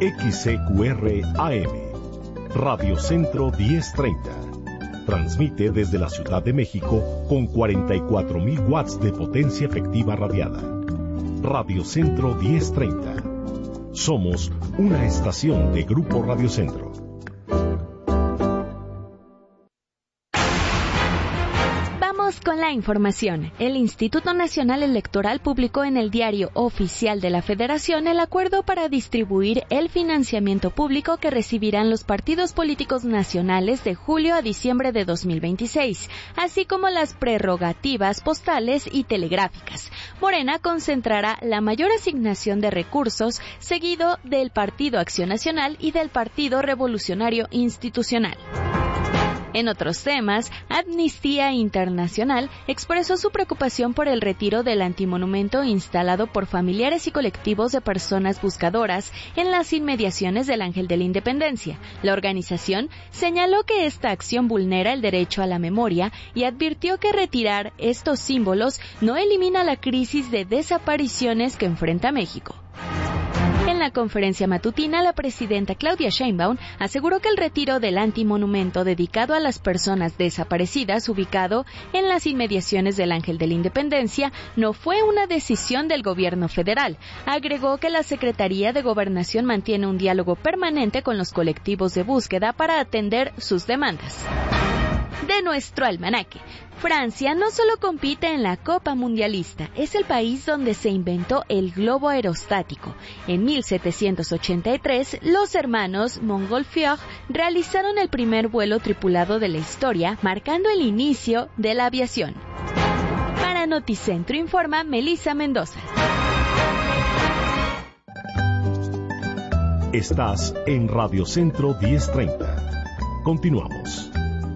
XCQR AM, Radio Centro 1030. Transmite desde la Ciudad de México con 44,000 watts de potencia efectiva radiada. Radio Centro 1030. Somos una estación de Grupo Radio Centro. Con la información, el Instituto Nacional Electoral publicó en el Diario Oficial de la Federación el acuerdo para distribuir el financiamiento público que recibirán los partidos políticos nacionales de julio a diciembre de 2026, así como las prerrogativas postales y telegráficas. Morena concentrará la mayor asignación de recursos, seguido del Partido Acción Nacional y del Partido Revolucionario Institucional. En otros temas, Amnistía Internacional expresó su preocupación por el retiro del antimonumento instalado por familiares y colectivos de personas buscadoras en las inmediaciones del Ángel de la Independencia. La organización señaló que esta acción vulnera el derecho a la memoria y advirtió que retirar estos símbolos no elimina la crisis de desapariciones que enfrenta México. En la conferencia matutina, la presidenta Claudia Sheinbaum aseguró que el retiro del antimonumento dedicado a las personas desaparecidas ubicado en las inmediaciones del Ángel de la Independencia no fue una decisión del gobierno federal. Agregó que la Secretaría de Gobernación mantiene un diálogo permanente con los colectivos de búsqueda para atender sus demandas. De nuestro almanaque. Francia no solo compite en la Copa Mundialista, es el país donde se inventó el globo aerostático. En 1783, los hermanos Montgolfier realizaron el primer vuelo tripulado de la historia, marcando el inicio de la aviación. Para Noticentro informa Melissa Mendoza. Estás en Radio Centro 1030. Continuamos.